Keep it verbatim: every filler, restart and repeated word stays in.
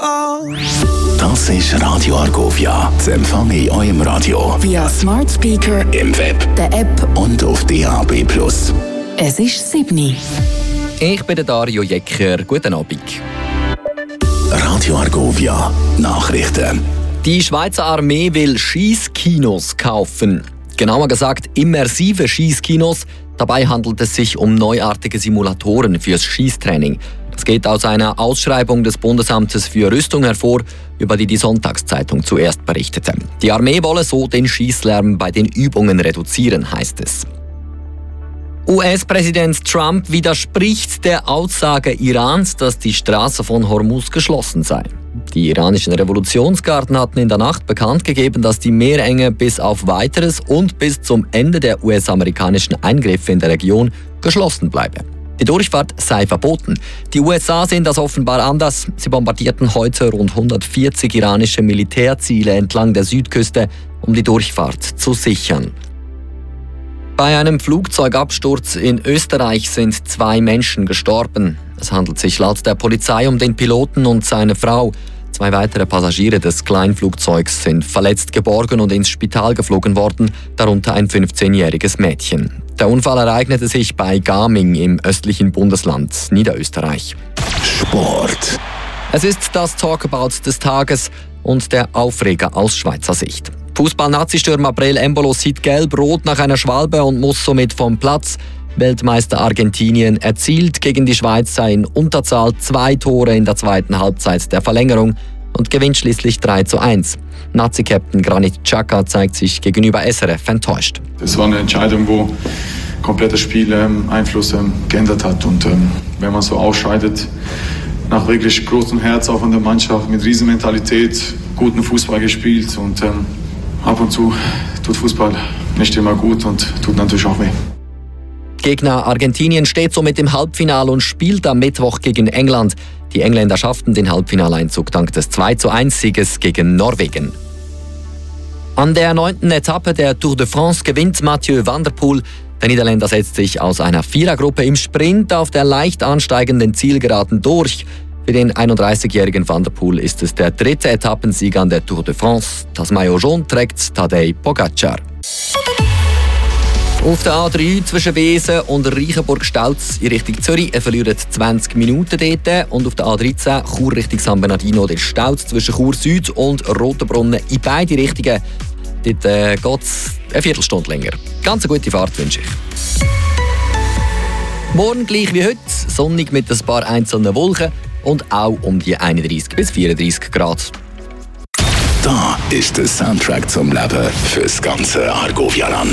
Das ist Radio Argovia. Das Empfang in eurem Radio. Via Smart Speaker, im Web, der App und auf D A B plus. Es ist sieben. Ich bin der Dario Jecker. Guten Abend. Radio Argovia. Nachrichten. Die Schweizer Armee will Schiesskinos kaufen. Genauer gesagt immersive Schiesskinos. Dabei handelt es sich um neuartige Simulatoren fürs Schießtraining. Das geht aus einer Ausschreibung des Bundesamtes für Rüstung hervor, über die die Sonntagszeitung zuerst berichtete. Die Armee wolle so den Schießlärm bei den Übungen reduzieren, heißt es. U S-Präsident Trump widerspricht der Aussage Irans, dass die Straße von Hormuz geschlossen sei. Die iranischen Revolutionsgarden hatten in der Nacht bekannt gegeben, dass die Meerenge bis auf Weiteres und bis zum Ende der U S-amerikanischen Eingriffe in der Region geschlossen bleibe. Die Durchfahrt sei verboten. Die U S A sehen das offenbar anders. Sie bombardierten heute rund hundertvierzig iranische Militärziele entlang der Südküste, um die Durchfahrt zu sichern. Bei einem Flugzeugabsturz in Österreich sind zwei Menschen gestorben. Es handelt sich laut der Polizei um den Piloten und seine Frau. Zwei weitere Passagiere des Kleinflugzeugs sind verletzt geborgen und ins Spital geflogen worden, darunter ein fünfzehnjähriges Mädchen. Der Unfall ereignete sich bei Gaming im östlichen Bundesland Niederösterreich. Sport. Es ist das Talkabout des Tages und der Aufreger aus Schweizer Sicht. Fußball-Nazi-Stürmer Breel Embolo sieht gelb-rot nach einer Schwalbe und muss somit vom Platz. Weltmeister Argentinien erzielt gegen die Schweizer in Unterzahl zwei Tore in der zweiten Halbzeit der Verlängerung und gewinnt schließlich drei zu eins. Nazi-Captain Granit Xhaka zeigt sich gegenüber S R F enttäuscht. Das war eine Entscheidung, wo komplett das Spiel ähm, Einfluss ähm, geändert hat. Und ähm, wenn man so ausscheidet, nach wirklich großem Herz auch von der Mannschaft, mit Riesenmentalität, guten Fußball gespielt. Und ähm, ab und zu tut Fußball nicht immer gut und tut natürlich auch weh. Gegner Argentinien steht somit im Halbfinale und spielt am Mittwoch gegen England. Die Engländer schafften den Halbfinaleinzug dank des zwei zu eins Sieges gegen Norwegen. An der neunten Etappe der Tour de France gewinnt Mathieu van der Poel. Der Niederländer setzt sich aus einer Vierergruppe im Sprint auf der leicht ansteigenden Zielgeraden durch. Für den einunddreißigjährigen Van der Poel ist es der dritte Etappensieg an der Tour de France. Das Maillot jaune trägt Tadej Pogacar. Auf der A drei zwischen Wesen und Reichenburg-Stauz in Richtung Zürich verlieren zwanzig Minuten dort. Und auf der A dreizehn Chur Richtung San Bernardino der Stauz zwischen Chur Süd und Rotenbrunnen in beide Richtungen. Dort äh, geht es eine Viertelstunde länger. Ganz eine gute Fahrt wünsche ich. Morgen gleich wie heute, sonnig mit ein paar einzelnen Wolken und auch um die einunddreißig bis vierunddreißig Grad. Da ist der Soundtrack zum Leben fürs ganze Argovia-Land.